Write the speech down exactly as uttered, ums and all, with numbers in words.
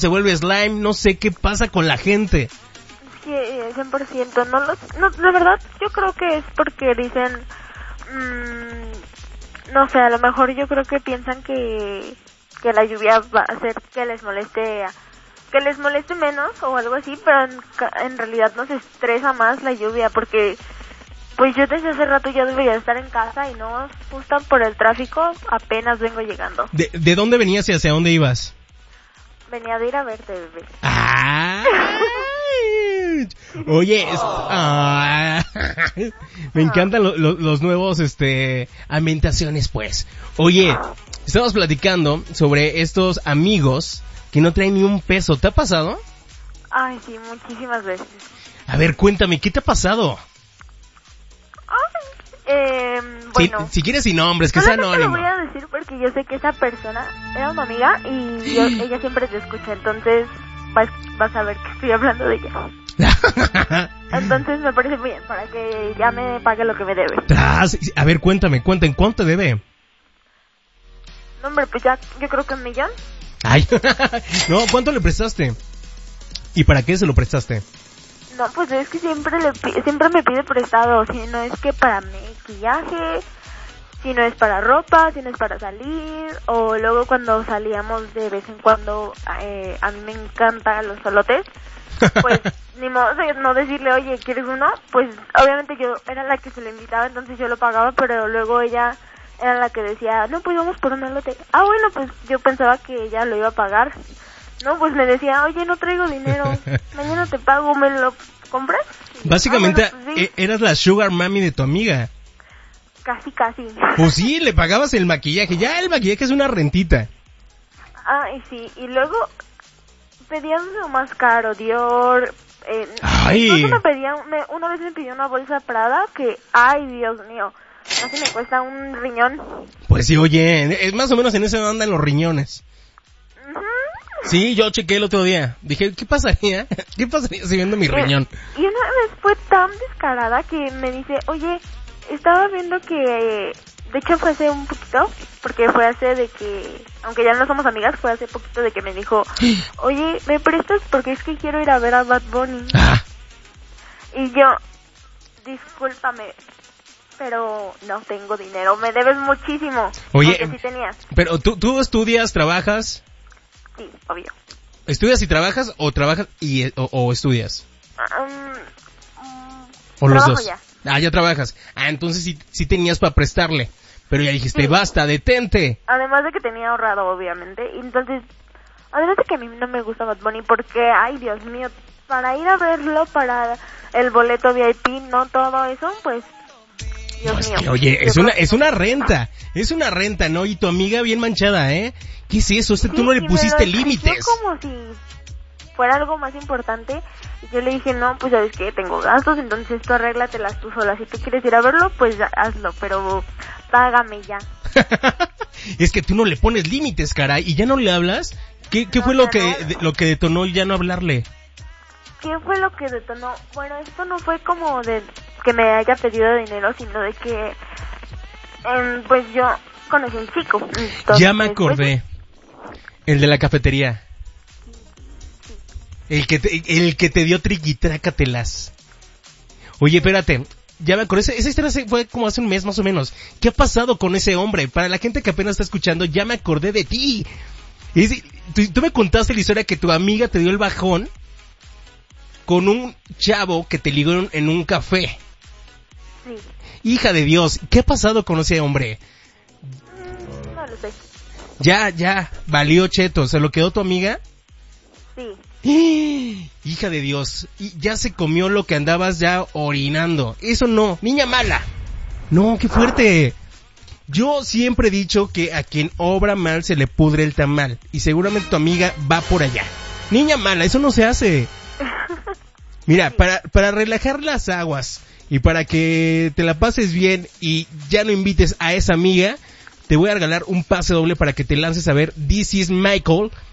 se vuelve slime, no sé qué pasa con la gente. Sí, cien por ciento. No, los, no, la verdad, yo creo que es porque dicen, mmm, no sé, a lo mejor yo creo que piensan que, que la lluvia va a hacer que les moleste, que les moleste menos o algo así, pero en, en realidad nos estresa más la lluvia porque, pues yo desde hace rato ya debería estar en casa y no, justo por el tráfico apenas vengo llegando. ¿De, de dónde venías y hacia dónde ibas? Venía de ir a verte, bebé. ¡Ah! Oye, es, ah, me encantan lo, lo, los nuevos, este, ambientaciones, pues. Oye, estamos platicando sobre estos amigos que no traen ni un peso. ¿Te ha pasado? Ay, sí, muchísimas veces. A ver, cuéntame, ¿qué te ha pasado? Ay, eh, bueno. Si, si quieres sin nombres, que sea anónimo. No lo voy a decir porque yo sé que esa persona era una amiga y yo, ella siempre te escucha, entonces vas, vas a ver que estoy hablando de ella. Entonces me parece bien, para que ya me pague lo que me debe. A ver, cuéntame, cuéntame, ¿cuánto te debe? No, hombre, pues ya, yo creo que un millón. Ay, no, ¿cuánto le prestaste? ¿Y para qué se lo prestaste? No, pues es que siempre le siempre me pide prestado, si no es que para maquillaje, si no es para ropa, si no es para salir, o luego cuando salíamos de vez en cuando, eh, a mí me encantan los solotes, pues ni modo de no decirle, oye, ¿quieres uno? Pues obviamente yo era la que se le invitaba, entonces yo lo pagaba, pero luego ella era la que decía, no, pues vamos por un elote. Ah, bueno, pues yo pensaba que ella lo iba a pagar. No, pues me decía, oye, no traigo dinero, mañana te pago, ¿me lo compras? Y, básicamente, ah, bueno, pues, sí. Eras la sugar mami de tu amiga. Casi, casi. Pues sí, le pagabas el maquillaje, ya el maquillaje es una rentita. Ah, y sí, y luego pedían lo más caro, Dior. Eh, ay. Me pedía, me, una vez me pidió una bolsa Prada que, ay, Dios mío, casi me cuesta un riñón. Pues sí, oye, es más o menos en eso andan los riñones. Uh-huh. Sí, yo chequé el otro día. Dije, ¿qué pasaría? ¿Qué pasaría si vendo mi riñón? Y una vez fue tan descarada que me dice, oye, estaba viendo que, de hecho fue hace un poquito, porque fue hace de que, aunque ya no somos amigas, fue hace poquito de que me dijo, oye, ¿me prestas? Porque es que quiero ir a ver a Bad Bunny. Ah. Y yo, discúlpame, pero no tengo dinero, me debes muchísimo. Oye, sí tenías. Pero ¿tú, tú estudias, trabajas? Sí, obvio. ¿Estudias y trabajas o trabajas y o, o estudias? Um, um, ¿O los dos? Ya. Ah, ya trabajas. Ah, entonces sí, sí tenías para prestarle. Pero ya dijiste, sí. Basta, detente. Además de que tenía ahorrado, obviamente. Y entonces, además de que a mí no me gusta Bad Bunny porque, ay, Dios mío, para ir a verlo, para el boleto V I P, no todo eso, pues, Dios no, es mío. Que, oye, es una, es una renta. Es una renta, ¿no? Y tu amiga bien manchada, ¿eh? ¿Qué es eso? Este, sí, tú no le pusiste límites. Como si fuera algo más importante. Y yo le dije, no, pues sabes que tengo gastos, entonces tú arréglatelas tú sola. Si tú quieres ir a verlo, pues hazlo, pero págame ya. Es que tú no le pones límites, caray, y ya no le hablas. ¿Qué, qué no, fue lo no. que de, lo que detonó el ya no hablarle? ¿Qué fue lo que detonó? Bueno, esto no fue como de que me haya pedido dinero, sino de que, eh, pues yo conocí a un chico. Entonces, ya me acordé. Pues, el de la cafetería. El que te, el que te dio triquitrácatelas. Oye, espérate, ya me acordé, esa historia fue como hace un mes más o menos. ¿Qué ha pasado con ese hombre? Para la gente que apenas está escuchando, ya me acordé de ti. Es, tú, tú me contaste la historia que tu amiga te dio el bajón con un chavo que te ligó en, en un café. Sí. Hija de Dios, ¿qué ha pasado con ese hombre? Mm, no lo sé. Ya, ya, valió cheto, ¿se lo quedó tu amiga? Sí. Hija de Dios, y ya se comió lo que andabas ya orinando. Eso no, niña mala. No, qué fuerte. Yo siempre he dicho que a quien obra mal se le pudre el tamal. Y seguramente tu amiga va por allá. Niña mala, eso no se hace. Mira, sí. para, para relajar las aguas y para que te la pases bien y ya no invites a esa amiga, te voy a regalar un pase doble para que te lances a ver This Is Michael